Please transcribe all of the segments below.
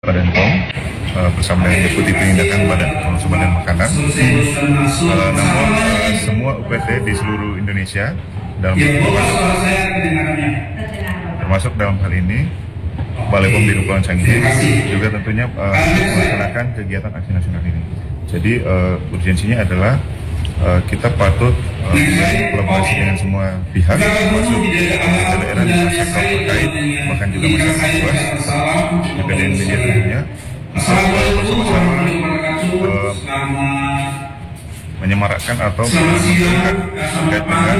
Badan POM bersama dengan Deputi Penindakan Badan Konsumen dan Makanan. Namun semua UPT di seluruh Indonesia dalam termasuk dalam hal ini Balai POM di Kepulauan Sangihe juga tentunya melaksanakan kegiatan aksi nasional ini. Jadi urgensinya adalah kita patut kolaborasi dengan semua pihak, termasuk daerah dan sektor terkait, bahkan juga masyarakat luas, juga dengan media tentunya, untuk bersama-sama menyemarakkan atau menunjukkan terkait dengan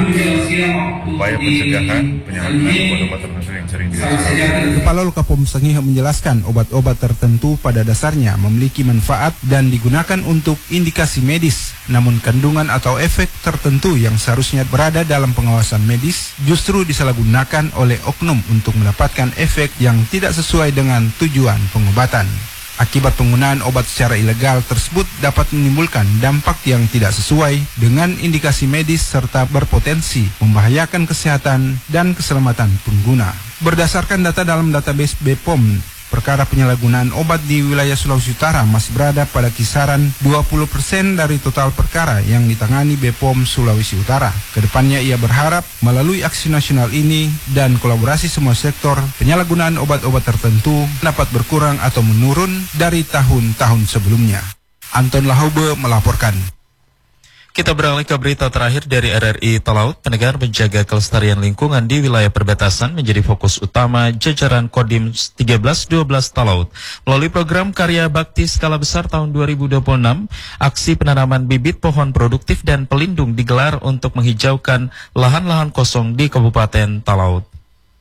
upaya pencegahan penyalahgunaan obat-obat tertentu yang sering dirasakan. Kepala Lokapom Sangihe menjelaskan obat-obat tertentu pada dasarnya memiliki manfaat dan digunakan untuk indikasi medis. Namun kandungan atau efek tertentu yang seharusnya berada dalam pengawasan medis justru disalahgunakan oleh oknum untuk mendapatkan efek yang tidak sesuai dengan tujuan pengobatan. Akibat penggunaan obat secara ilegal tersebut dapat menimbulkan dampak yang tidak sesuai dengan indikasi medis serta berpotensi membahayakan kesehatan dan keselamatan pengguna. Berdasarkan data dalam database BPOM, perkara penyalahgunaan obat di wilayah Sulawesi Utara masih berada pada kisaran 20% dari total perkara yang ditangani BPOM Sulawesi Utara. Kedepannya ia berharap melalui aksi nasional ini dan kolaborasi semua sektor, penyalahgunaan obat-obat tertentu dapat berkurang atau menurun dari tahun-tahun sebelumnya. Anton Lahaube melaporkan. Kita beralih ke berita terakhir dari RRI Talaut. Penegak menjaga kelestarian lingkungan di wilayah perbatasan menjadi fokus utama jajaran Kodim 1312 Talaut. Melalui program Karya Bakti Skala Besar tahun 2026, aksi penanaman bibit pohon produktif dan pelindung digelar untuk menghijaukan lahan-lahan kosong di Kabupaten Talaut.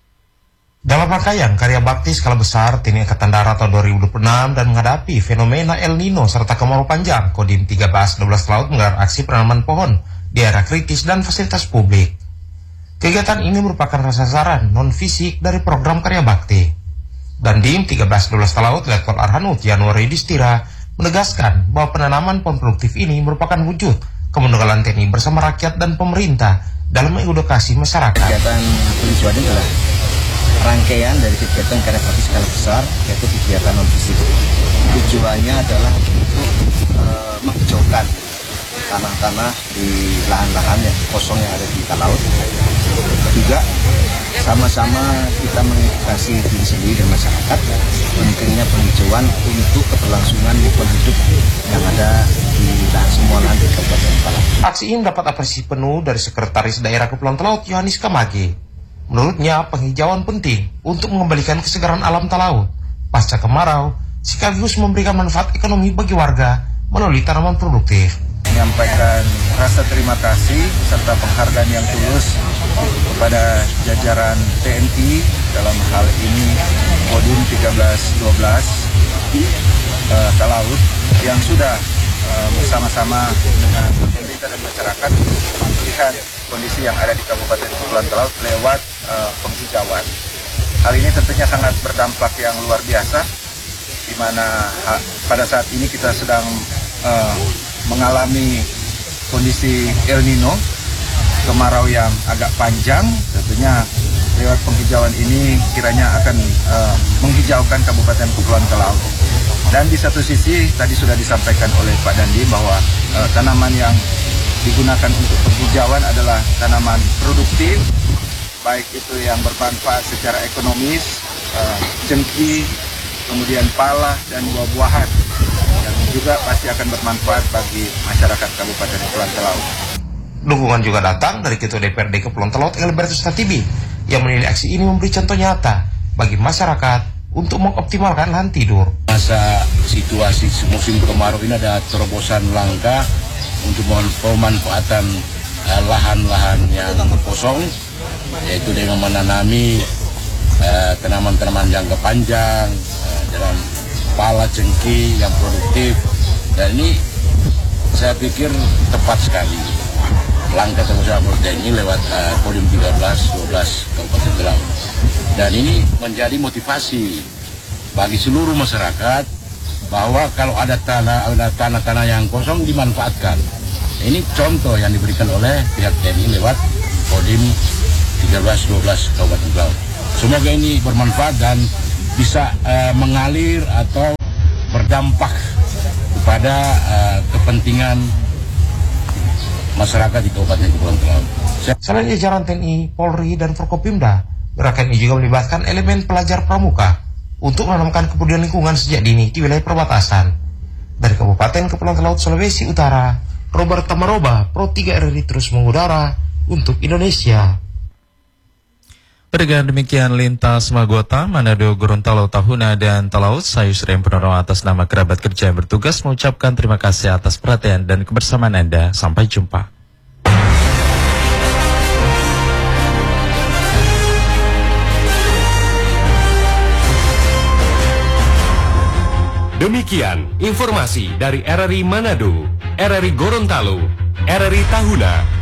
Dalam rangkaian Karya Bakti Skala Besar TNI Angkatan Darat tahun 2026 dan menghadapi fenomena El Nino serta kemarau panjang, Kodim 1312 Talaut menggelar aksi penanaman pohon di area kritis dan fasilitas publik. Kegiatan ini merupakan sasaran non-fisik dari program Karya Bakti. Dan Dim 1312 Talaut Letkol Arhanud Januari Distira menegaskan bahwa penanaman pohon produktif ini merupakan wujud kemanunggalan TNI bersama rakyat dan pemerintah dalam mengedukasi masyarakat. Kegiatan penghijauan ini adalah rangkaian dari kegiatan Karya Bakti Skala Besar, yaitu kegiatan non-fisik. Tujuannya adalah untuk menghijaukan tanah-tanah di lahan-lahan yang kosong yang ada di Talaut. Juga sama-sama kita mengedukasi diri sendiri dan masyarakat pentingnya penghijauan untuk keberlangsungan lingkungan hidup yang ada di semua lahan di Kabupaten Talaut. Aksi ini mendapat apresiasi penuh dari Sekretaris Daerah Kepulauan Talaut Yohanis Kamage. Menurutnya, penghijauan penting untuk mengembalikan kesegaran alam Talaut pasca kemarau, sekaligus memberikan manfaat ekonomi bagi warga melalui tanaman produktif. Menyampaikan rasa terima kasih serta penghargaan yang tulus kepada jajaran TNI dalam hal ini Kodim 1312 Talaut yang sudah bersama-sama dengan pemerintah dan masyarakat melihat kondisi yang ada di Kabupaten Kepulauan Talaut lewat penghijauan. Hal ini tentunya sangat berdampak yang luar biasa, di mana pada saat ini kita sedang mengalami kondisi El Nino, kemarau yang agak panjang. Tentunya lewat penghijauan ini kiranya akan menghijaukan Kabupaten Kepulauan Talaut. Dan di satu sisi tadi sudah disampaikan oleh Pak Dandi bahwa tanaman yang digunakan untuk penghijauan adalah tanaman produktif, baik itu yang bermanfaat secara ekonomis, cengkih, kemudian pala dan buah-buahan, yang juga pasti akan bermanfaat bagi masyarakat Kabupaten Kepulauan Talaut. Dukungan juga datang dari Ketua DPRD Kepulauan Talaut Elbertus Tatibi yang menilai aksi ini memberi contoh nyata bagi masyarakat untuk mengoptimalkan lahan tidur. Masa situasi musim kemarau ini ada terobosan langkah untuk pemanfaatan lahan-lahan yang kosong, yaitu dengan menanami tanaman-tanaman jangka panjang dalam pala cengkih yang produktif. Dan ini saya pikir tepat sekali langkah terobosan ini lewat Kodim 1312 Kabupaten Talaut. Dan ini menjadi motivasi bagi seluruh masyarakat bahwa kalau ada tanah-tanah yang kosong dimanfaatkan. Ini contoh yang diberikan oleh pihak TNI lewat Kodim 1312 Kabupaten Talaut. Semoga ini bermanfaat dan bisa mengalir atau berdampak kepada kepentingan masyarakat di Kabupaten Kepulauan Talaut. Selain jajaran TNI, Polri, dan Forkopimda, gerakan ini juga melibatkan elemen pelajar pramuka untuk menanamkan kepedulian lingkungan sejak dini di wilayah perbatasan. Dari Kabupaten Kepulauan Talaut, Sulawesi Utara, Robert Tamaroba, Pro 3 RRI terus mengudara untuk Indonesia. Dengan demikian lintas Magota, Manado, Gorontalo, Tahuna, dan Talaut, saya Yusriem Purnomo atas nama kerabat kerja yang bertugas mengucapkan terima kasih atas perhatian dan kebersamaan Anda. Sampai jumpa. Demikian informasi dari RRI Manado, RRI Gorontalo, RRI Tahuna,